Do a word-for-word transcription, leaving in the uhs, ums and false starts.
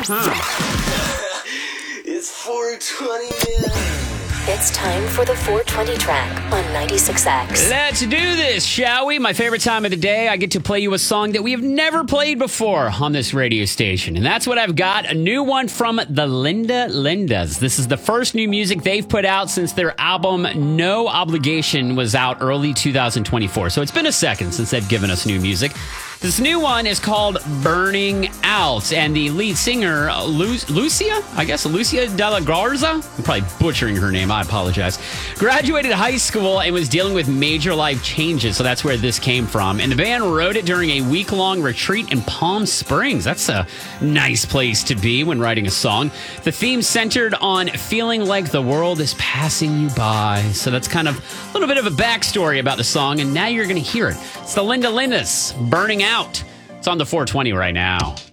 Huh. It's four twenty, man. It's time for the four twenty track on ninety-six X. Let's do this, shall we? My favorite time of the day, I get to play you a song that we have never played before on this radio station. And that's what I've got, a new one from the Linda Lindas. This is the first new music they've put out since their album No Obligation was out early two thousand twenty-four. So it's been a second since they've given us new music. This new one is called Burning Out, and the lead singer, Lu- Lucia, I guess, Lucia de la Garza, I'm probably butchering her name, I apologize, graduated high school and was dealing with major life changes, so that's where this came from. And the band wrote it during a week-long retreat in Palm Springs. That's a nice place to be when writing a song. The theme centered on feeling like the world is passing you by, so that's kind of a little bit of a backstory about the song, and now you're going to hear it. It's the Linda Lindas, Burning Out. It's on the four twenty right now.